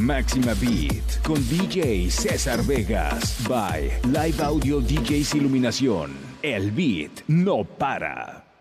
Máxima Beat con DJ César Vegas by Live Audio DJs Iluminación. El beat no para.